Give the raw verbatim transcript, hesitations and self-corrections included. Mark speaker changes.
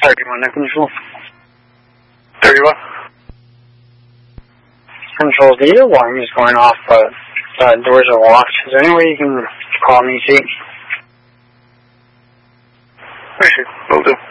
Speaker 1: thirty-one to control.
Speaker 2: thirty-one?
Speaker 1: Control, the alarm is going off, but the doors are locked. Is there any way you can call me, see?
Speaker 2: Okay, will do.